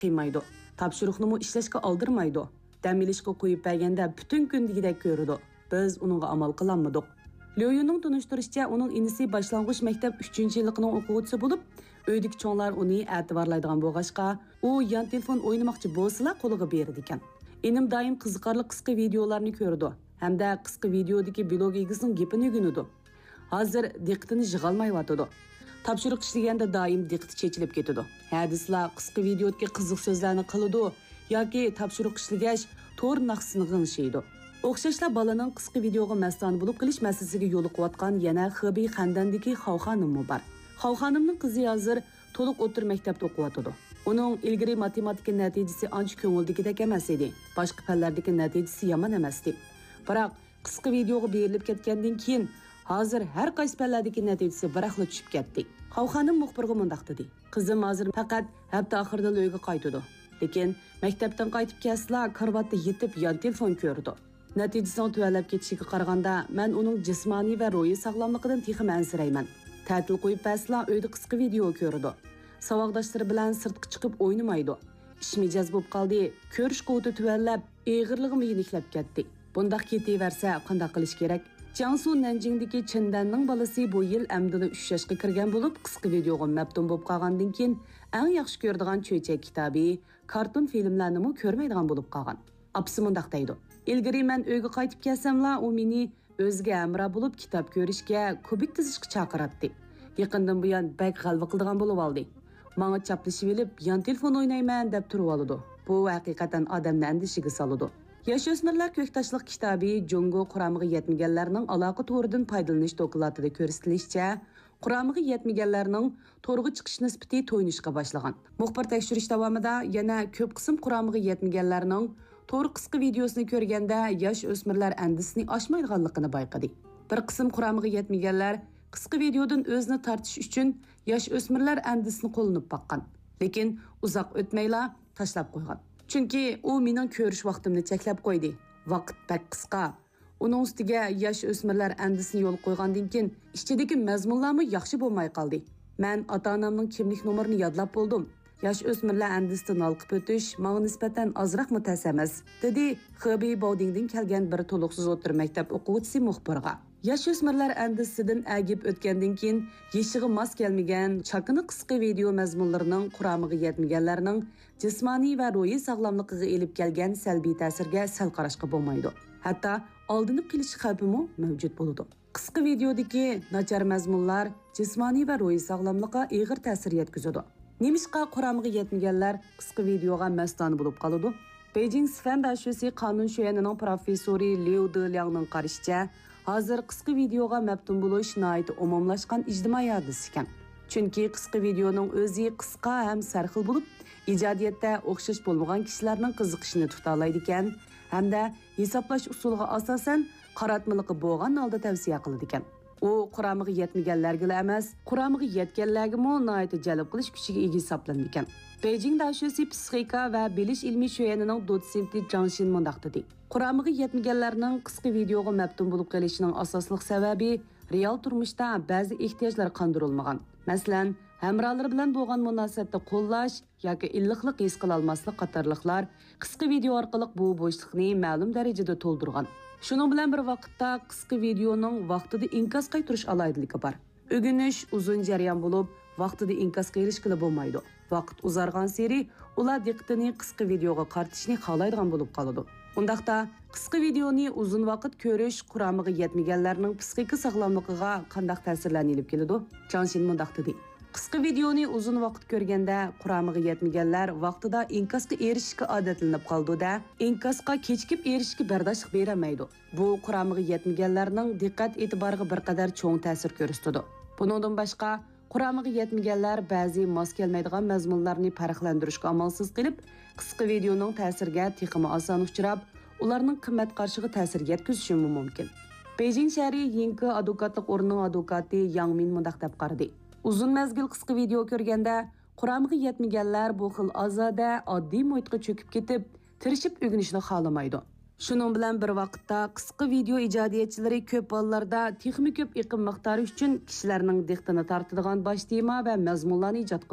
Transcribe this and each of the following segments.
qiymaydi. Topshiriqni ishlashga oldirmaydi. Dam olishga qo'yib berganda butun kun degidek ko'rdi. Biz uningga amal qilolmadik. Lyoyuning tunishtirishicha, uning inisi boshlang'ich maktab 3-yilliqning o'quvchisi bo'lib, uydagi cho'nglar uni e'tiborlaydigan bo'lg'achqa, u yon telefon o'ynamoqchi bo'lsa, qo'liga berdi ekan. Enim doim qiziqarli qisqa videolarni ko'rdi, hamda qisqa videodagi blog egasining gapini o'rganadi. Hozir diqqatini yig'olmayotdi. Topshiriq ishlaganda doim diqqati chechilib ketadi. Hadislar qisqa videodagi qiziq so'zlarni qiladi yoki topshiriq ishlagash to'r naqsini g'ingshaydi. O'xshashlar balaning qisqa videoga mas'ul bo'lib qilish masalasiga yo'l qo'yotgan yana Xibey Xandandagi Xavxonim bor. Xavxonimning qizi hozir to'liq o'tir maktabda o'qiyotdi. Uning ilgari matematika natijasi ancha ko'ngildagidek emas edi. Boshqa fanlardagi natijasi yomon emas edi. Biroq qisqa videoga berilib ketgandan keyin hozir har qaysi fanlardagi natijasi biraqli tushib ketdi. Xavxonim muxbirga mundaq dedi: "Qizim hozir faqat hafta oxirida uyga qaytadi. Lekin maktabdan qaytib kelsa, karvatda yetib yon telefon ko'rdi. Natijasini tuvalab ketishiga qaraganda, men uning jismoniy va ruhiy sog'lomligidan texim ansirayman. Ta'til qo'yib pasla uyda qisqa video ko'rdi. Savoqdoshlari bilan sirtqa chiqib o'ynamaydi. Ish mijoz bo'lib qoldi. Ko'rish quvvati tuvallab, eg'irlig'im yeniklab ketdi. Bundaq ketaversa, qanday qilish kerak?" Jiangsu Nanjingdagi Chindanning bolasi bu yil amdida 3 yoshga kirgan bo'lib, qisqa videoga maftun bo'lib qolgandan keyin eng yaxshi ko'radigan cho'chak kitobi, kartun filmlarni ko'rmaydigan bo'lib qolgan. Apsi mundaq deydi: "Ilgari men uyga qaytib kelsam-la, u meni o'ziga amra bo'lib kitob ko'rishga, kubik tizishga chaqiratdi. Yaqindan buyon bak g'alva qiladigan bo'lib oldi. Menga chaplashib olib, yon telefon o'ynayman deb turib oladi. Bu haqiqatan odamni andishiga soladi." Yosho'smirlar ko'ktoshliq kitobi Jongo quramiga yetmaganlarning aloqa to'ridan foydalanish dokladida ko'rsatilishicha, quramiga yetmaganlarning to'rga chiqish nisbati to'ynishga boshlagan. Muxbir tekshirish davomida yana ko'p qism quramiga yetmaganlarning to'g'ri qisqa videosini ko'rganda yosh o'smirlar andisini oshmaydiganligini bayqadi. Bir qism quramiga yetmaganlar qisqa videodan o'zini tortish uchun yosh o'smirlar andisini qo'llanib baqqan. Lekin uzoq o'tmayla tashlab qo'ygan. Chunki u mening ko'rish vaqtimni cheklab qo'ydi. Vaqt bak qisqa. Uning ustiga yosh o'smirlar andisini yo'l qo'ygandan keyin ichidagi mazmunlarmi yaxshi bo'lmay qoldi. Men ota-onamning kimlik nomerini yodlab bo'ldim. Yosh o'smirlar andisdan olqib o'tish menga nisbatan ozroq mutasamas, dedi Xibey Baodingdan kelgan bir to'liqsiz o'tir maktab o'quvchisi muxbirga. Yosh o'smirlar andisidan agib o'tgandan keyin yeshiga mos kelmagan chakini qisqa video mazmunlarining quramiga yetmaganlarning jismoniy va ruhiy sog'lomligiga elib kelgan salbiy ta'sirga sal qarashga bo'lmaydi. Hatto oldinib qilish xavfimi mavjud bo'ladi. Qisqa videodagi nachar mazmunlar jismoniy va ruhiy sog'lomlikka og'ir ta'sir yetkazadi. Nemishqa quramiga yetmaganlar qisqa videoga mas'ul bo'lib qoladi. Beijing Sifan dashasi qonun shu'yanining professori Liu Deliangning qarashicha, hozir qisqa videoga maftun bo'lish nihoyat umumlashgan ijtimoiy hodisa ekan. Chunki qisqa videoning o'zi qisqa ham sarxil bo'lib, ijodiyatda o'xshash bo'lmagan kishilarning qiziqishini tuta oladi ekan, hamda hisoblash usuliga asosan qaratmaliqi bo'lgan holda tavsiya qiladi ekan. U quramiga yetmaganlarga emas, quramiga yetganlarga nihoyat jalb qilish kuchiga ega hisoblanadi ekan. Beijing dashasi psixika va bilish ilmiy shu'yanining dotsenti Zhang Xin mundaq dedi: "Quramiga yetmaganlarning qisqa videoga maftun bo'lib qolishining asosli sababi real turmushda ba'zi ehtiyojlar qondirilmagan. Masalan, hamrohlar bilan bo'lgan munosabatda qo'llash yoki illiqlik his qila olmaslik qatorliqlar qisqa video orqali bu bo'shliqni ma'lum darajada to'ldirgan. Shuning bilan bir vaqtda qisqa videoning vaqtida inkos qaytarish aloydiligi bor. O'g'inish uzun jarayon bo'lib, vaqtida inkos qaytarishga bo'lmaydi. Vaqt uzargan sari ular diqqatini qisqa videoga qaratishni xohlaydigan bo'lib qoladi. Undaqda qisqa videoni uzun vaqt ko'rish quramiga yetmaganlarning psixik sog'lomligiga qanday ta'sirlarni olib keladi? Chanshin mundaq dedi: "Qisqa videoni uzun vaqt ko'rganda quramiga yetmaganlar vaqtida inkosga erishishga odatlanib qoldi-da, inkosga kechikib erishishga bardoshlik beramaydi. Bu quramiga yetmaganlarning diqqat e'tiboriga bir qadar cho'ng ta'sir ko'rsatadi. Bundan boshqa quramiga yetmaganlar ba'zi mos kelmaydigan mazmunlarni farqlantirishga amalsiz qilib, qisqa videoning ta'siriga texmi oson uchrab, ularning qimmat qarshiga ta'sir yetkazishi mumkin." Beijing shahri Yingke advokatlik o'rnining advokati Yang Min mundaq deb qaradi: "Uzun mezgil qisqa video ko'rganda quramiga yetmaganlar bu xil ozoda oddiy muhitga cho'kib ketib, tirishib o'rganishni xohlamaydi. Shuning bilan bir vaqtda qisqa video ijodiyatchilari ko'p hollarda texnik ko'p iqim miqdori uchun kishilarning diqqatini tortadigan bosh tema va mazmunlarni ijod qiladi.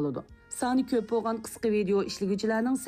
Sani ko'p bo'lgan qisqa video ishlaguvchilarning